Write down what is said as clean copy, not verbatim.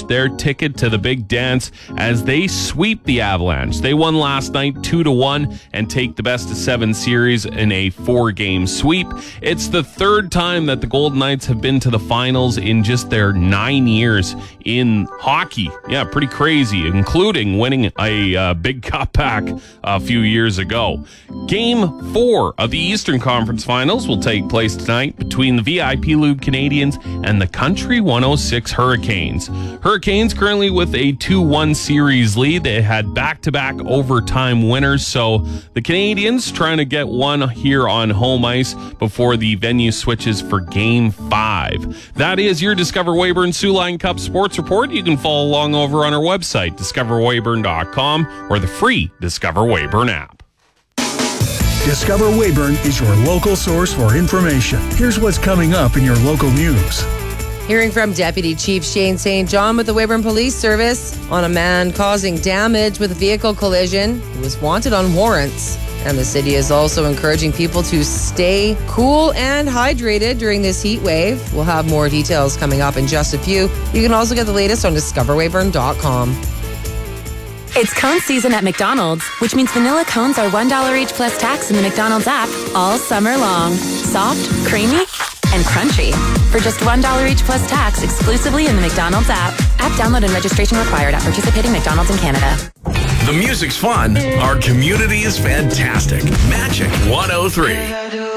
their ticket to the big dance as they sweep the Avalanche. They won last night 2-1 and take the best-of-7 series in a 4-game sweep. It's the third time that the Golden Knights have been to the finals in just their 9 years in hockey. Yeah, pretty crazy, including winning a big cup back a few years ago. Game 4 of the Eastern Conference Finals will take place tonight between the VIP Lube Canadians and the Country 106 Hurricanes. Hurricanes currently with a 2-1 series lead. They had back-to-back overtime winners, so the Canadians trying to get one here on home ice before the venue switches for Game 5. That is your Discover Weyburn Soo Line Cup Sports Report. You can follow along over on our website, discoverweyburn.com, or the free Discover Weyburn app. Discover Weyburn is your local source for information. Here's what's coming up in your local news. Hearing from Deputy Chief Shane St. John with the Weyburn Police Service on a man causing damage with a vehicle collision who was wanted on warrants. And the city is also encouraging people to stay cool and hydrated during this heat wave. We'll have more details coming up in just a few. You can also get the latest on discoverweyburn.com. It's cone season at McDonald's, which means vanilla cones are $1 each plus tax in the McDonald's app all summer long. Soft, creamy, and crunchy. For just $1 each plus tax exclusively in the McDonald's app. App download and registration required at participating McDonald's in Canada. The music's fun. Our community is fantastic. Magic 103.